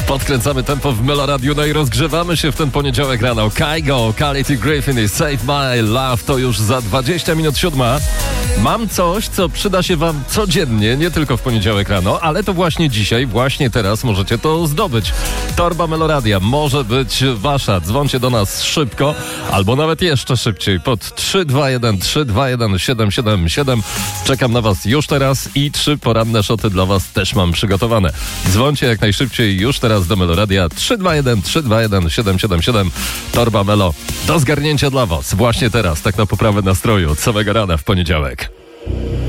Podkręcamy tempo w Meloradiu, no i rozgrzewamy się w ten poniedziałek rano. Kygo, Quality Griffin i Save My Love to już za 20 minut 7. Mam coś, co przyda się wam codziennie, nie tylko w poniedziałek rano, ale to właśnie dzisiaj, właśnie teraz możecie to zdobyć. Torba Meloradia może być wasza. Dzwoncie do nas szybko, albo nawet jeszcze szybciej pod 321 777. Czekam na was już teraz i 3 poranne szoty dla was też mam przygotowane. Dzwoncie jak najszybciej już teraz do Meloradia 321 777. Torba Melo do zgarnięcia dla was właśnie teraz, tak na poprawę nastroju od samego rana w poniedziałek.